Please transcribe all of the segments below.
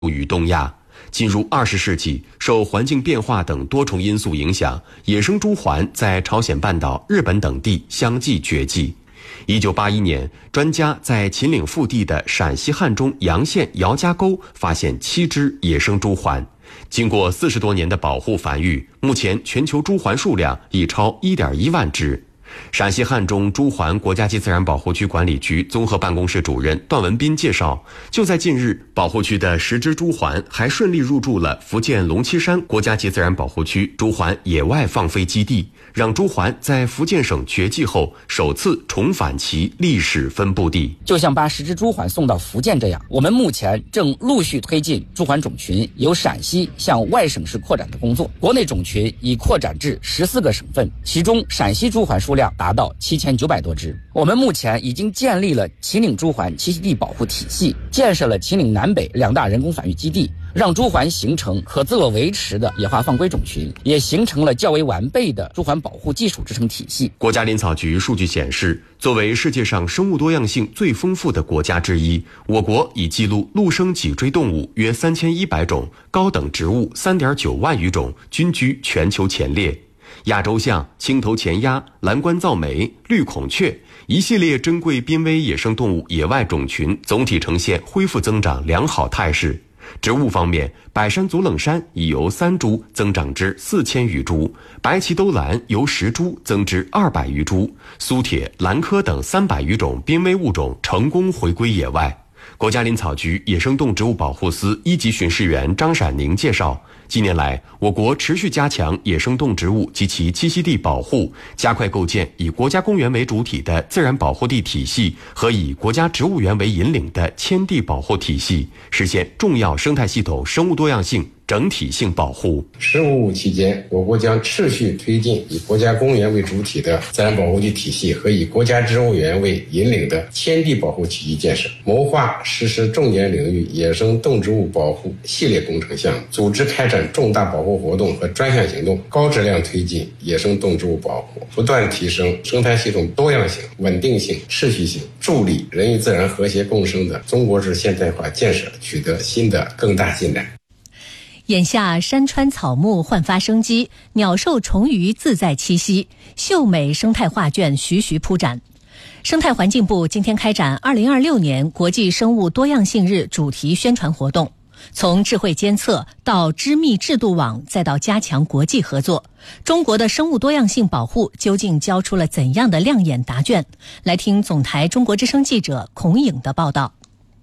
与东亚。进入20世纪，受环境变化等多重因素影响，野生猪环在朝鲜半岛、日本等地相继绝迹。1981年，专家在秦岭腹地的陕西汉中洋县姚家沟发现7只野生猪环。经过40多年的保护繁育，目前全球猪环数量已超1.1万只。陕西汉中猪环国家级自然保护区管理局综合办公室主任段文斌介绍，就在近日，保护区的10只猪环还顺利入驻了福建龙栖山国家级自然保护区猪环野外放飞基地，让猪环在福建省绝迹后首次重返其历史分布地。 就像把10只猪环送到福建这样，我们目前正陆续推进猪环种群由陕西向外省市扩展的工作。国内种群已扩展至14个省份，其中陕西猪环数量达到7900多只。我们目前已经建立了秦岭猪环栖息地保护体系，建设了秦岭南北2大人工繁育基地，让猪环形成可自我维持的野化放归种群，也形成了较为完备的猪环保护技术支撑体系。 国家林草局数据显示，作为世界上生物多样性最丰富的国家之一，我国已记录陆生脊椎动物约3100种，高等植物3.9万余种，均居全球前列。亚洲象、青头前鸭、蓝冠噪鹂、绿孔雀一系列珍贵濒危野生动物野外种群总体呈现恢复增长良好态势。植物方面，百山足冷杉已由3株增长至4000余株，白鳍兜兰由10株增至200余株，苏铁、兰科等300余种濒危物种成功回归野外。国家林草局野生动植物保护司1级巡视员张闪宁介绍，近年来，我国持续加强野生动植物及其栖息地保护，加快构建以国家公园为主体的自然保护地体系和以国家植物园为引领的迁地保护体系，实现重要生态系统生物多样性整体性保护。 “15+5”期间，我国将持续推进以国家公园为主体的自然保护地体系和以国家植物园为引领的迁地保护体系建设，谋划实施重点领域野生动植物保护系列工程项目，组织开展重大保护活动和专项行动，高质量推进野生动植物保护，不断提升生态系统多样性、稳定性、持续性，助力人与自然和谐共生的中国式现代化建设取得新的更大进展。 眼下山川草木焕发生机，鸟兽虫鱼自在栖息，秀美生态画卷徐徐铺展。生态环境部今天开展2026年国际生物多样性日主题宣传活动，从智慧监测到织密制度网，再到加强国际合作，中国的生物多样性保护究竟交出了怎样的亮眼答卷？来听总台中国之声记者孔颖的报道。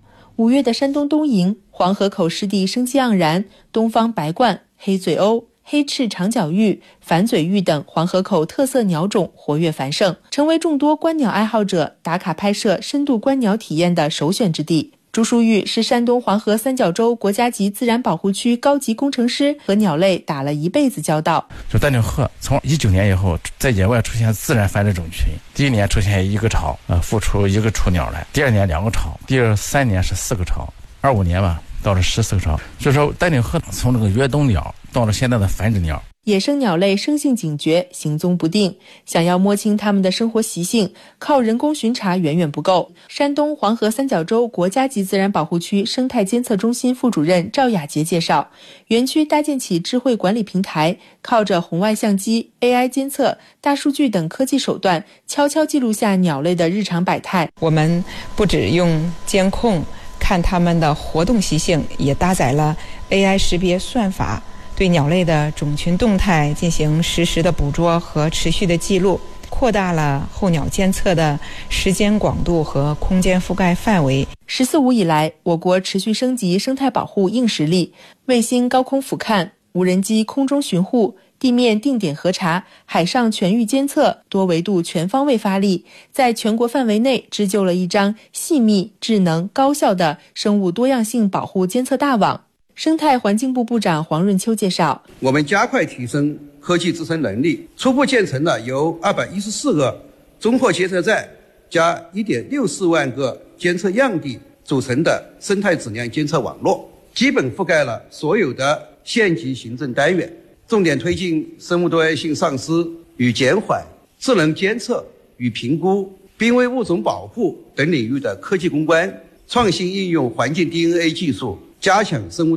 5月的山东东营黄河口湿地生机盎然，东方白冠、黑嘴鸥、黑翅长角鹬、反嘴鹬等黄河口特色鸟种活跃繁盛，成为众多观鸟爱好者打卡拍摄深度观鸟体验的首选之地。朱淑玉是山东黄河三角洲国家级自然保护区高级工程师，和鸟类打了一辈子交道。 就丹顶鹤从19年以后在野外出现自然繁殖种群，第1年出现1个巢，孵出1个雏鸟来，第2年2个巢，第3年是4个巢，25年吧到了14个巢。所以说丹顶鹤从这个越冬鸟到了现在的繁殖鸟。 野生鸟类生性警觉，行踪不定，想要摸清它们的生活习性，靠人工巡查远远不够。山东黄河三角洲国家级自然保护区生态监测中心副主任赵雅杰介绍，园区搭建起智慧管理平台，靠着红外相机、AI 监测、大数据等科技手段，悄悄记录下鸟类的日常百态。 我们不只用监控看它们的活动习性，也搭载了 AI 识别算法，对鸟类的种群动态进行实时的捕捉和持续的记录，扩大了候鸟监测的时间广度和空间覆盖范围。 14+5以来，我国持续升级生态保护硬实力，卫星高空俯瞰、无人机空中巡护、地面定点核查、海上全域监测，多维度全方位发力，在全国范围内织就了一张细密、智能、高效的生物多样性保护监测大网。生态环境部部长黄润秋介绍， 我们加快提升科技自身能力，初步建成了由214个综合监测站加 1.64 万个监测样地组成的生态质量监测网络，基本覆盖了所有的县级行政单元，重点推进生物多样性丧失与减缓、智能监测与评估、濒危物种保护等领域的科技攻关，创新应用环境 DNA 技术， 加强生物